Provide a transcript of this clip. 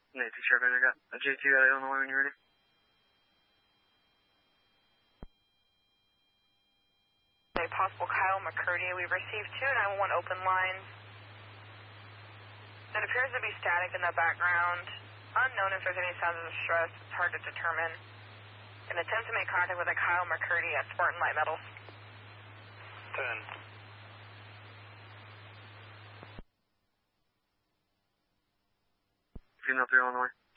Nancy Sherman, I got a J2 out of Illinois when you're ready. A possible Kyle McCurdy. We've received 291 open lines. It appears to be static in the background. Unknown if there's any sounds of distress. It's hard to determine. An attempt to make contact with a Kyle McCurdy at Spartan Light Metals. 10. Female 3 Illinois.